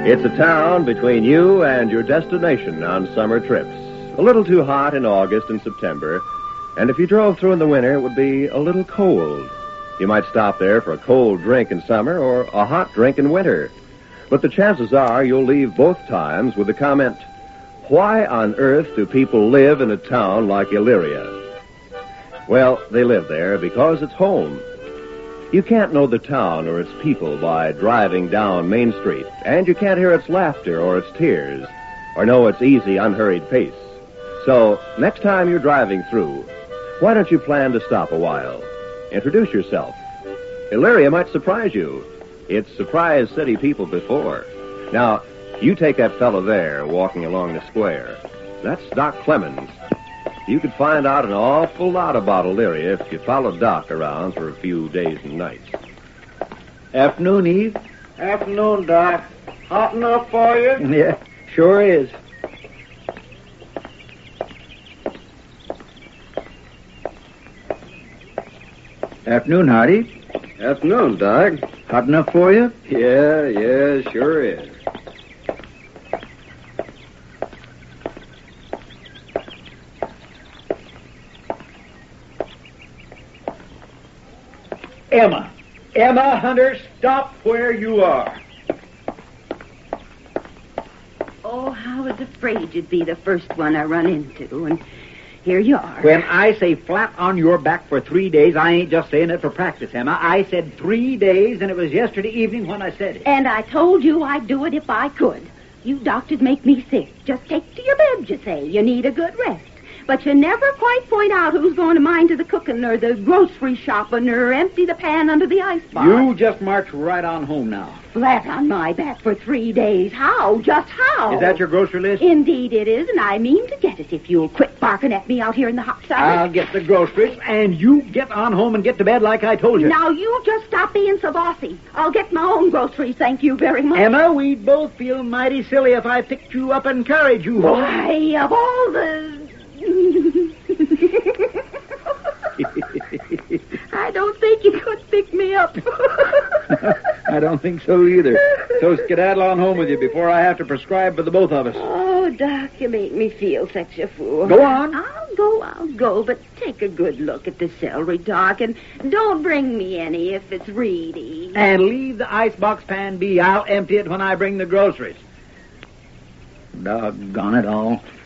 It's a town between you and your destination on summer trips. A little too hot in August and September, and if you drove through in the winter, it would be a little cold. You might stop there for a cold drink in summer or a hot drink in winter. But the chances are you'll leave both times with the comment, why on earth do people live in a town like Elyria? Well, they live there because it's home. You can't know the town or its people by driving down Main Street, and you can't hear its laughter or its tears, or know its easy, unhurried pace. So, next time you're driving through, why don't you plan to stop a while? Introduce yourself. Elyria might surprise you. It's surprised city people before. Now, you take that fellow there walking along the square. That's Doc Clemens. You could find out an awful lot about Elyria if you followed Doc around for a few days and nights. Afternoon, Eve. Afternoon, Doc. Hot enough for you? Yeah, sure is. Afternoon, Hardy. Afternoon, Doc. Hot enough for you? Yeah, sure is. Emma Hunter, stop where you are. Oh, I was afraid you'd be the first one I run into, and here you are. When I say flat on your back for 3 days, I ain't just saying it for practice, Emma. I said 3 days, and it was yesterday evening when I said it. And I told you I'd do it if I could. You doctors make me sick. Just take to your bed, you say. You need a good rest. But you never quite point out who's going to mind to the cooking or the grocery shopping or empty the pan under the icebox. You just march right on home now. Flat on my back for 3 days. How? Just how? Is that your grocery list? Indeed it is, and I mean to get it if you'll quit barking at me out here in the hot sun. I'll get the groceries, and you get on home and get to bed like I told you. Now, you just stop being so bossy. I'll get my own groceries, thank you very much. Emma, we'd both feel mighty silly if I picked you up and carried you home. Why, of all the... I don't think you could pick me up. I don't think so either. So skedaddle on home with you before I have to prescribe for the both of us. Oh, Doc, you make me feel such a fool. Go on. I'll go, but take a good look at the celery, Doc, and don't bring me any if it's reedy. And leave the icebox pan be. I'll empty it when I bring the groceries. Doggone it all.